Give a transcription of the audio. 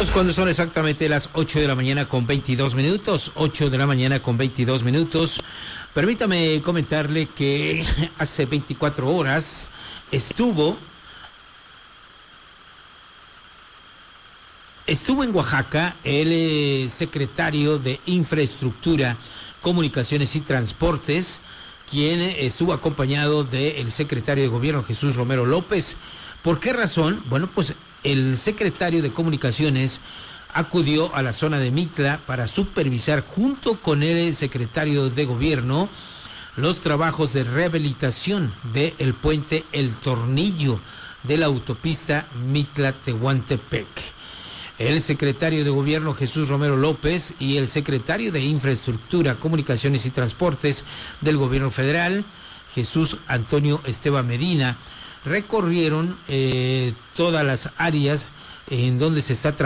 Pues cuando son exactamente las 8 de la mañana con 22 minutos, 8 de la mañana con 22 minutos, permítame comentarle que hace 24 horas estuvo en Oaxaca el secretario de Infraestructura, Comunicaciones y Transportes, quien estuvo acompañado del secretario de Gobierno, Jesús Romero López. ¿Por qué razón? Bueno, pues el secretario de Comunicaciones acudió a la zona de Mitla para supervisar junto con el secretario de Gobierno los trabajos de rehabilitación del puente El Tornillo de la autopista Mitla-Tehuantepec. El secretario de Gobierno Jesús Romero López y el secretario de Infraestructura, Comunicaciones y Transportes del Gobierno Federal, Jesús Antonio Esteban Medina, recorrieron todas las áreas en donde se está trabajando